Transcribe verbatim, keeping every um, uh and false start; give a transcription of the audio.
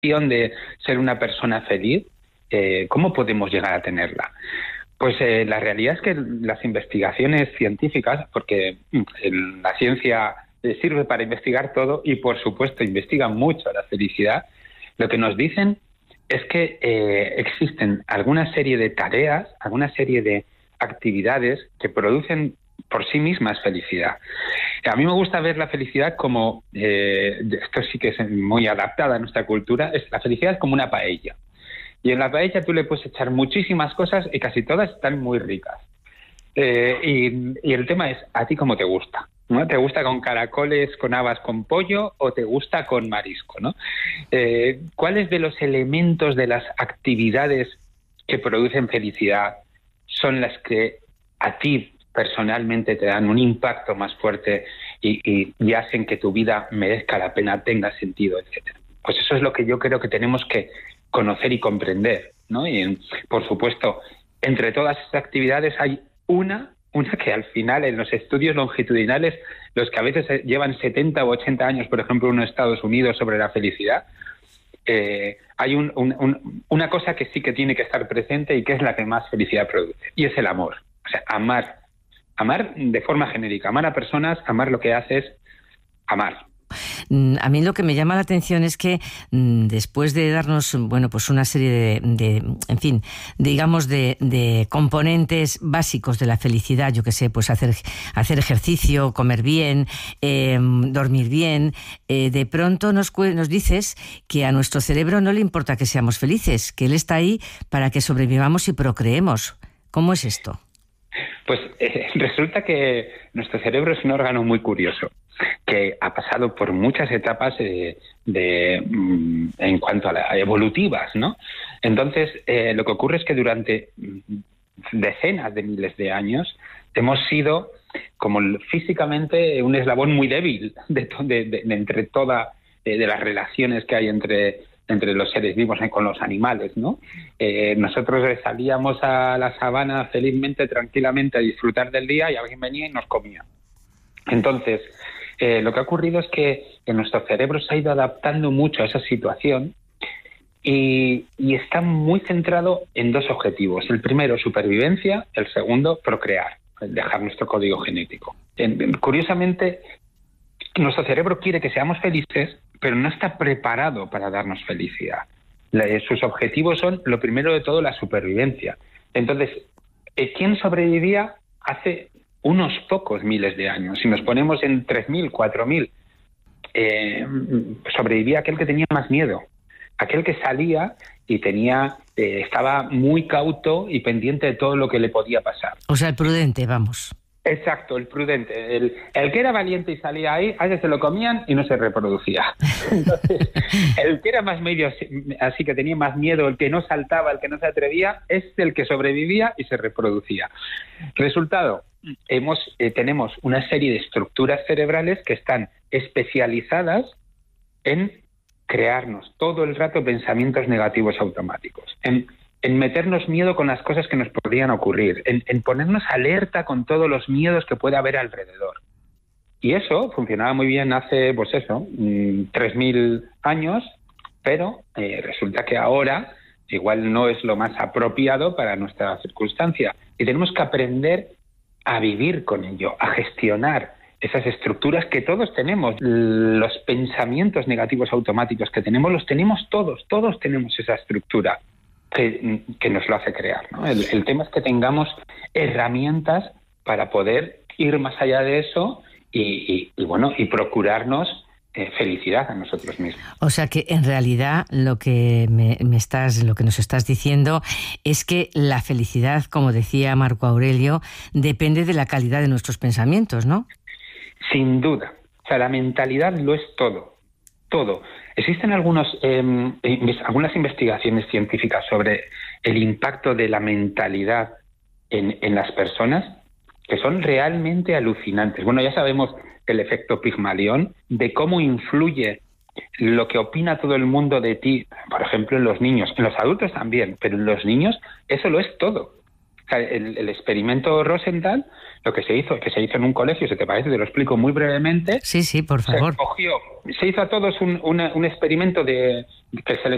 de ser una persona feliz, eh, ¿cómo podemos llegar a tenerla? Pues eh, la realidad es que las investigaciones científicas, porque mm, la ciencia eh, sirve para investigar todo y, por supuesto, investiga mucho la felicidad, lo que nos dicen es que eh, existen alguna serie de tareas, alguna serie de actividades que producen por sí mismas felicidad. A mí me gusta ver la felicidad como, eh, esto sí que es muy adaptada a nuestra cultura, es, la felicidad es como una paella. Y en la paella tú le puedes echar muchísimas cosas y casi todas están muy ricas. Eh, y, y el tema es, ¿a ti cómo te gusta? ¿No? ¿Te gusta con caracoles, con habas, con pollo o te gusta con marisco? ¿No? Eh, ¿Cuáles de los elementos de las actividades que producen felicidad son las que a ti personalmente te dan un impacto más fuerte y, y, y hacen que tu vida merezca la pena, tenga sentido, etcétera? Pues eso es lo que yo creo que tenemos que conocer y comprender, ¿no? Y, por supuesto, entre todas estas actividades hay una, una que al final en los estudios longitudinales, los que a veces llevan setenta o ochenta años, por ejemplo, en Estados Unidos sobre la felicidad, eh, hay un, un, un, una cosa que sí que tiene que estar presente y que es la que más felicidad produce, y es el amor. O sea, amar. Amar de forma genérica. Amar a personas, amar lo que haces, amar. A mí lo que me llama la atención es que después de darnos, bueno, pues una serie de, de en fin, digamos de, de componentes básicos de la felicidad, yo que sé, pues hacer, hacer ejercicio, comer bien, eh, dormir bien, eh, de pronto nos, nos dices que a nuestro cerebro no le importa que seamos felices, que él está ahí para que sobrevivamos y procreemos. ¿Cómo es esto? Pues eh, resulta que nuestro cerebro es un órgano muy curioso, que ha pasado por muchas etapas eh, de, mm, en cuanto a, la, a evolutivas, ¿no? Entonces, eh, lo que ocurre es que durante decenas de miles de años hemos sido, como físicamente, un eslabón muy débil de, de, de, de entre todas eh, de las relaciones que hay entre entre los seres vivos y con los animales, ¿no? Eh, nosotros salíamos a la sabana felizmente, tranquilamente, a disfrutar del día y alguien venía y nos comía. Entonces, eh, lo que ha ocurrido es que, que nuestro cerebro se ha ido adaptando mucho a esa situación y, y está muy centrado en dos objetivos. El primero, supervivencia. El segundo, procrear, dejar nuestro código genético. En, curiosamente, nuestro cerebro quiere que seamos felices, pero no está preparado para darnos felicidad. La, sus objetivos son, lo primero de todo, la supervivencia. Entonces, ¿quién sobrevivía hace unos pocos miles de años? Si nos ponemos en tres mil, cuatro mil, eh, sobrevivía aquel que tenía más miedo, aquel que salía y tenía eh, estaba muy cauto y pendiente de todo lo que le podía pasar. O sea, el prudente, vamos. Exacto, el prudente. El, el que era valiente y salía ahí, a veces se lo comían y no se reproducía. Entonces, el que era más medio así, así que tenía más miedo, el que no saltaba, el que no se atrevía, es el que sobrevivía y se reproducía. Resultado, hemos, eh, tenemos una serie de estructuras cerebrales que están especializadas en crearnos todo el rato pensamientos negativos automáticos, en en meternos miedo con las cosas que nos podrían ocurrir, en, en ponernos alerta con todos los miedos que puede haber alrededor. Y eso funcionaba muy bien hace, pues eso, tres mil años, pero eh, resulta que ahora igual no es lo más apropiado para nuestra circunstancia. Y tenemos que aprender a vivir con ello, a gestionar esas estructuras que todos tenemos. Los pensamientos negativos automáticos que tenemos, los tenemos todos, todos tenemos esa estructura. Que, que nos lo hace crear, ¿no? El, el tema es que tengamos herramientas para poder ir más allá de eso y, y, y bueno, y procurarnos eh, felicidad a nosotros mismos. O sea que en realidad lo que me, me estás, lo que nos estás diciendo es que la felicidad, como decía Marco Aurelio, depende de la calidad de nuestros pensamientos, ¿no? Sin duda. O sea, la mentalidad lo es todo. Todo. Existen algunos, eh, algunas investigaciones científicas sobre el impacto de la mentalidad en, en las personas que son realmente alucinantes. Bueno, ya sabemos el efecto Pigmalión, de cómo influye lo que opina todo el mundo de ti, por ejemplo, en los niños, en los adultos también, pero en los niños eso lo es todo. O sea, el, el experimento Rosenthal, lo que se hizo, que se hizo en un colegio, si te parece, te lo explico muy brevemente. Sí, sí, por favor. Se cogió, se hizo a todos un, una, un experimento de que se les